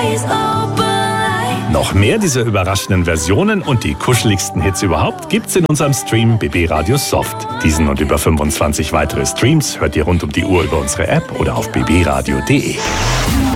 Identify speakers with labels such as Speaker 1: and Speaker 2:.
Speaker 1: Noch mehr dieser überraschenden Versionen und die kuscheligsten Hits überhaupt gibt's in unserem Stream BB Radio Soft. Diesen und über 25 weitere Streams hört ihr rund um die Uhr über unsere App oder auf bbradio.de.